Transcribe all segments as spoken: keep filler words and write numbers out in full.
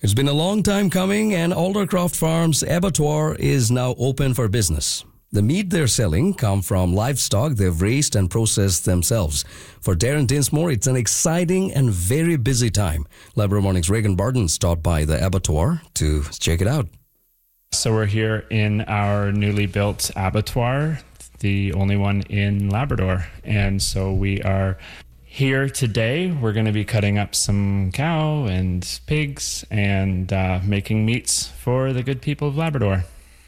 It's been a long time coming, and Aldercroft Farms Abattoir is now open for business. The meat they're selling come from livestock they've raised and processed themselves. For Darren Dinsmore, it's an exciting and very busy time. Labrador Morning's Reagan Barton stopped by the abattoir to check it out. So we're here in our newly built abattoir, the only one in Labrador. And so we are here today. We're going to be cutting up some cow and pigs and uh, making meats for the good people of Labrador.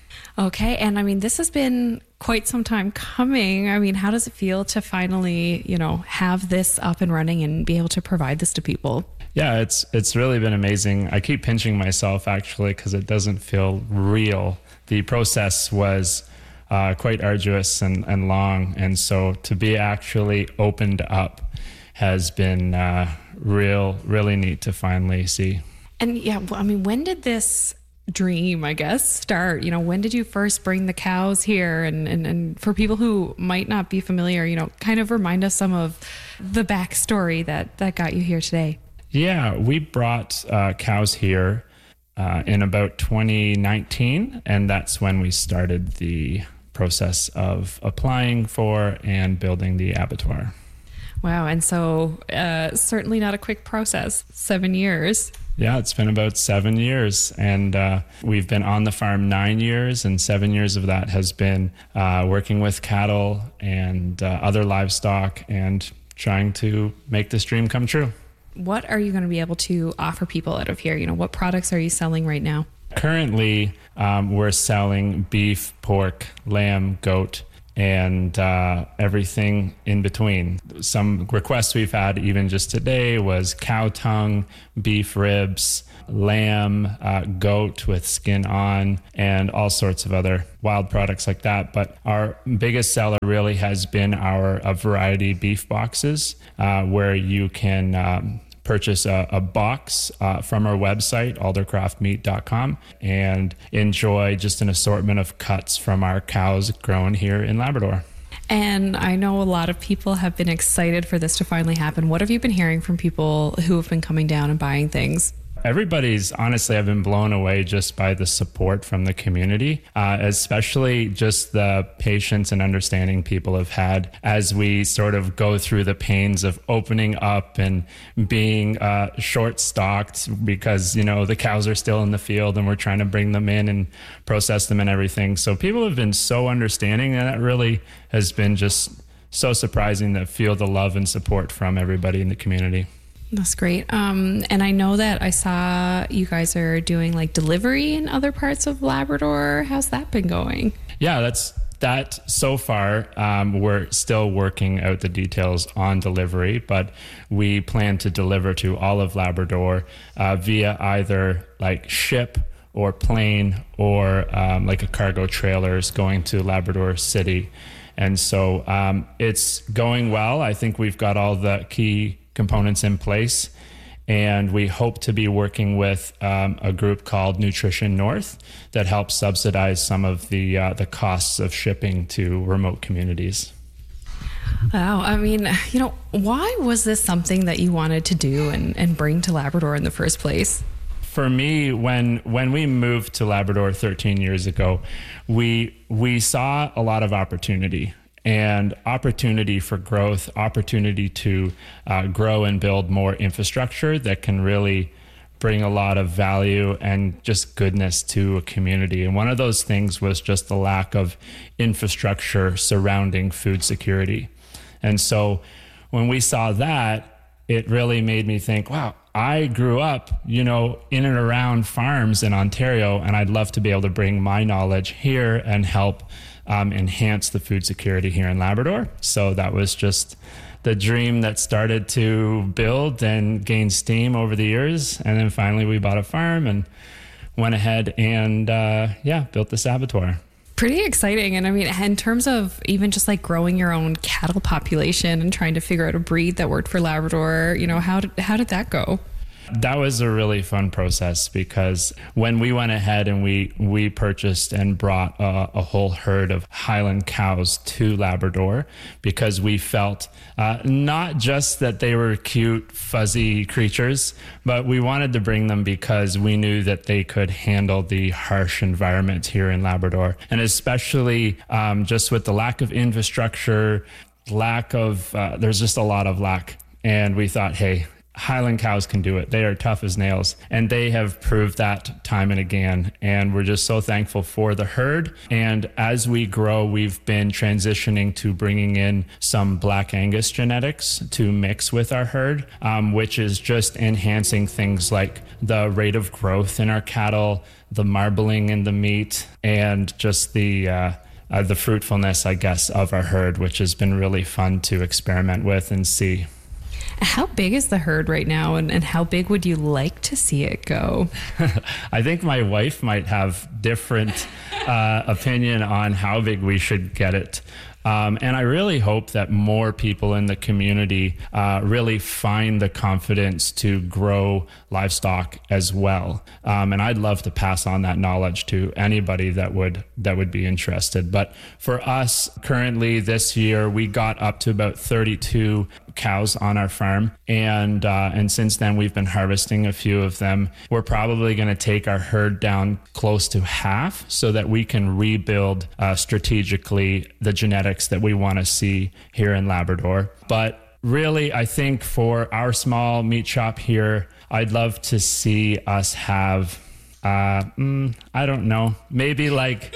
Okay, and I mean, this has been quite some time coming. I mean, how does it feel to finally, you know, have this up and running and be able to provide this to people? Yeah, it's it's really been amazing. I keep pinching myself, actually, because it doesn't feel real. The process was uh, quite arduous and, and long, and so to be actually opened up has been uh, real, really neat to finally see. And yeah, I mean, when did this dream, I guess, start? You know, when did you first bring the cows here? And, and, and for people who might not be familiar, you know, kind of remind us some of the backstory that, that got you here today. Yeah, we brought uh, cows here uh, in about twenty nineteen, and that's when we started the process of applying for and building the abattoir. Wow, and so uh, certainly not a quick process, seven years. Yeah, it's been about seven years, and uh, we've been on the farm nine years, and seven years of that has been uh, working with cattle and uh, other livestock and trying to make this dream come true. What are you going to be able to offer people out of here? You know, what products are you selling right now? Currently, um, we're selling beef, pork, lamb, goat, and uh, everything in between. Some requests we've had even just today was cow tongue, beef ribs, lamb, uh, goat with skin on, and all sorts of other wild products like that. But our biggest seller really has been our a variety beef boxes, uh, where you can um, purchase a, a box uh, from our website, aldercroft meat dot com, and enjoy just an assortment of cuts from our cows grown here in Labrador. And I know a lot of people have been excited for this to finally happen. What have you been hearing from people who have been coming down and buying things? Everybody's, honestly, I've been blown away just by the support from the community, uh, especially just the patience and understanding people have had as we sort of go through the pains of opening up and being uh, short-stocked because, you know, the cows are still in the field and we're trying to bring them in and process them and everything. So people have been so understanding, and that really has been just so surprising to feel the love and support from everybody in the community. That's great. Um, and I know that I saw you guys are doing like delivery in other parts of Labrador. How's that been going? Yeah, that's that so far. Um, we're still working out the details on delivery, but we plan to deliver to all of Labrador uh, via either like ship or plane or um, like a cargo trailers going to Labrador City. And so um, it's going well. I think we've got all the key components in place, and we hope to be working with um, a group called Nutrition North that helps subsidize some of the uh, the costs of shipping to remote communities. Wow. I mean, you know, why was this something that you wanted to do and, and bring to Labrador in the first place? For me, when when we moved to Labrador thirteen years ago, we we saw a lot of opportunity. And opportunity for growth, opportunity to uh, grow and build more infrastructure that can really bring a lot of value and just goodness to a community. And one of those things was just the lack of infrastructure surrounding food security. And so when we saw that, it really made me think, wow, I grew up, you know, in and around farms in Ontario, and I'd love to be able to bring my knowledge here and help Um, enhance the food security here in Labrador. So that was just the dream that started to build and gain steam over the years. And then finally we bought a farm and went ahead and, uh, yeah, built this abattoir. Pretty exciting. And I mean, in terms of even just like growing your own cattle population and trying to figure out a breed that worked for Labrador, you know, how did, how did that go? that was a really fun process because when we went ahead and we, we purchased and brought a, a whole herd of Highland cows to Labrador, because we felt uh, not just that they were cute, fuzzy creatures, but we wanted to bring them because we knew that they could handle the harsh environment here in Labrador. And especially um, just with the lack of infrastructure, lack of, uh, there's just a lot of lack. And we thought, hey, Highland cows can do it. They are tough as nails. And they have proved that time and again. And we're just so thankful for the herd. And as we grow, we've been transitioning to bringing in some Black Angus genetics to mix with our herd, um, which is just enhancing things like the rate of growth in our cattle, the marbling in the meat, and just the uh, uh, the fruitfulness, I guess, of our herd, which has been really fun to experiment with and see. How big is the herd right now, and, and how big would you like to see it go? I think my wife might have different uh, opinion on how big we should get it. Um, and I really hope that more people in the community uh, really find the confidence to grow livestock as well. Um, and I'd love to pass on that knowledge to anybody that would that would be interested. But for us, currently this year, we got up to about thirty-two cows on our farm. And uh, and since then, we've been harvesting a few of them. We're probably going to take our herd down close to half so that we can rebuild uh, strategically the genetics that we want to see here in Labrador. But really, I think for our small meat shop here, I'd love to see us have, uh, mm, I don't know, maybe like...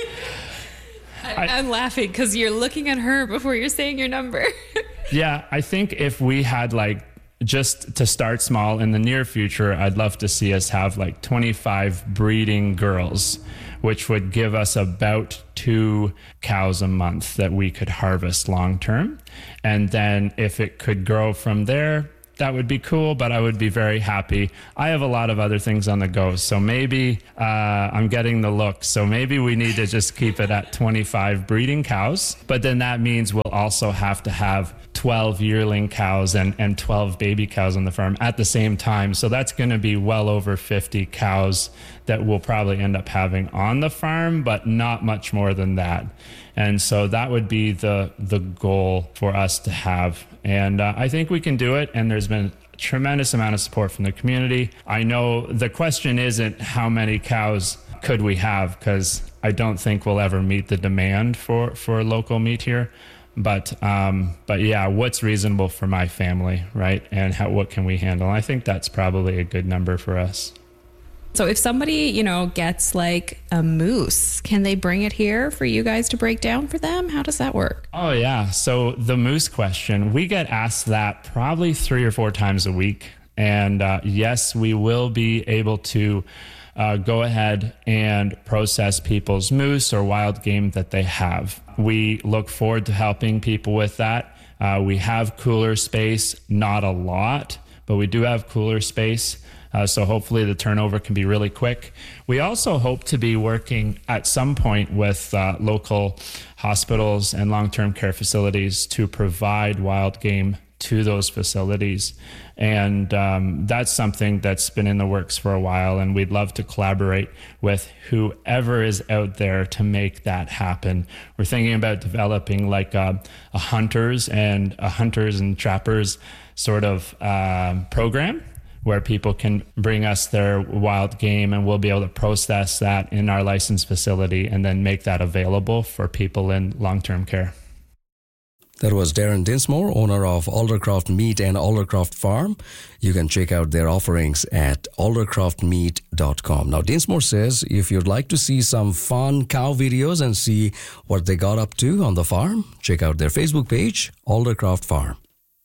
I, I'm laughing because you're looking at her before you're saying your number. Yeah, I think if we had like, just to start small in the near future, I'd love to see us have like twenty-five breeding girls, which would give us about two cows a month that we could harvest long term. And then if it could grow from there, that would be cool, but I would be very happy. I have a lot of other things on the go, so maybe uh, I'm getting the look. So maybe we need to just keep it at twenty-five breeding cows, but then that means we'll also have to have twelve yearling cows and, and twelve baby cows on the farm at the same time. So that's going to be well over fifty cows that we'll probably end up having on the farm, but not much more than that. And so that would be the the goal for us to have. And uh, I think we can do it. And there's been a tremendous amount of support from the community. I know the question isn't how many cows could we have, because I don't think we'll ever meet the demand for, for local meat here. But um, but yeah, what's reasonable for my family, right? And how what can we handle? I think that's probably a good number for us. So if somebody, you know, gets like a moose, can they bring it here for you guys to break down for them? How does that work? Oh, yeah. So the moose question, we get asked that probably three or four times a week. And uh, yes, we will be able to uh, go ahead and process people's moose or wild game that they have. We look forward to helping people with that. Uh, we have cooler space, not a lot, but we do have cooler space. Uh, so hopefully the turnover can be really quick. We also hope to be working at some point with uh, local hospitals and long-term care facilities to provide wild game to those facilities. And um, that's something that's been in the works for a while, and we'd love to collaborate with whoever is out there to make that happen. We're thinking about developing like a, a hunters and a hunters and trappers sort of uh, program, where people can bring us their wild game and we'll be able to process that in our licensed facility and then make that available for people in long-term care. That was Darren Dinsmore, owner of Aldercroft Meat and Aldercroft Farm. You can check out their offerings at aldercroft meat dot com. Now, Dinsmore says if you'd like to see some fun cow videos and see what they got up to on the farm, check out their Facebook page, Aldercroft Farm.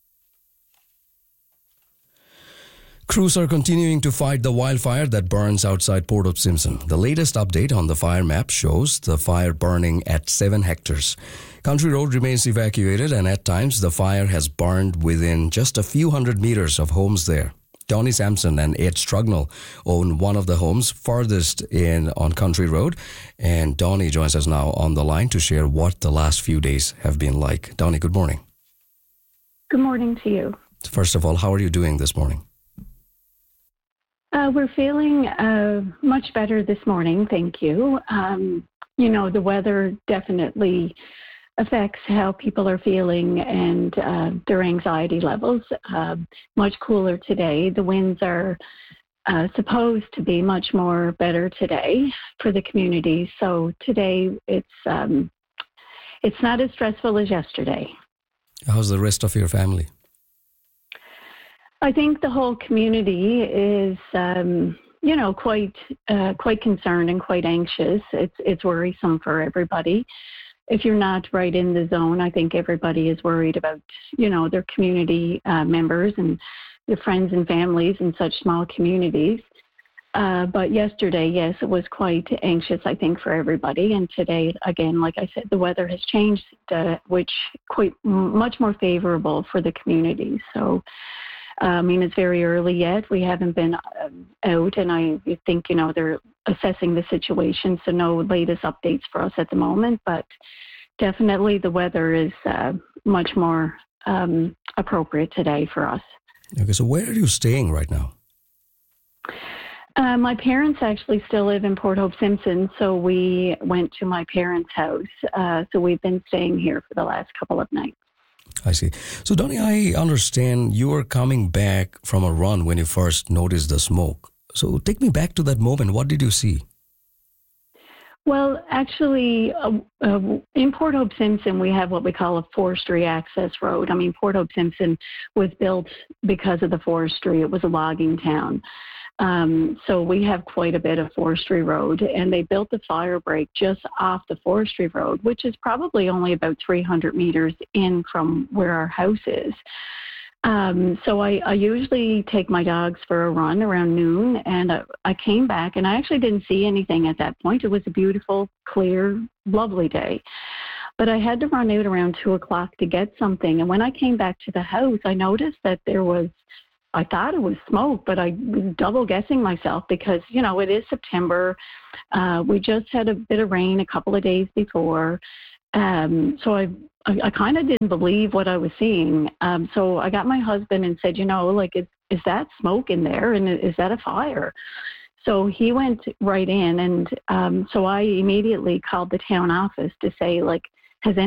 Crews are continuing to fight the wildfire that burns outside Port Hope Simpson. The latest update on the fire map shows the fire burning at seven hectares. Country Road remains evacuated, and at times the fire has burned within just a few hundred meters of homes there. Donnie Sampson and Ed Strugnell own one of the homes farthest in on Country Road, and Donnie joins us now on the line to share what the last few days have been like. Donnie, good morning. Good morning to you. First of all, how are you doing this morning? Uh, we're feeling uh, much better this morning, thank you. Um, you know, the weather definitely affects how people are feeling and uh, their anxiety levels. Uh, much cooler today. The winds are uh, supposed to be much more better today for the community. So today it's um, it's not as stressful as yesterday. How's the rest of your family? I think the whole community is, um, you know, quite uh, quite concerned and quite anxious. It's it's worrisome for everybody. If you're not right in the zone, I think everybody is worried about, you know, their community uh, members and their friends and families in such small communities. Uh, but yesterday, yes, it was quite anxious, I think, for everybody. And today, again, like I said, the weather has changed, uh, which quite much more favorable for the community. So, uh, I mean, it's very early yet. We haven't been um, out, and I think, you know, they're assessing the situation, so no latest updates for us at the moment, but definitely the weather is uh, much more um, appropriate today for us. Okay, so where are you staying right now? Uh, my parents actually still live in Port Hope Simpson, so we went to my parents' house. Uh, so we've been staying here for the last couple of nights. I see. So, Donnie, I understand you were coming back from a run when you first noticed the smoke. So take me back to that moment. What did you see? Well, actually, uh, uh, in Port Hope Simpson, we have what we call a forestry access road. I mean, Port Hope Simpson was built because of the forestry. It was a logging town. Um, so we have quite a bit of forestry road, and they built the fire break just off the forestry road, which is probably only about three hundred meters in from where our house is. Um, so I, I usually take my dogs for a run around noon, and I, I came back, and I actually didn't see anything at that point. It was a beautiful, clear, lovely day. But I had to run out around two o'clock to get something. And when I came back to the house, I noticed that there was, I thought it was smoke, but I was double guessing myself because, you know, it is September. Uh, we just had a bit of rain a couple of days before. Um, so I I, I kind of didn't believe what I was seeing. Um, so I got my husband and said, you know, like, is, is that smoke in there? And is that a fire? So he went right in. And um, so I immediately called the town office to say, like, has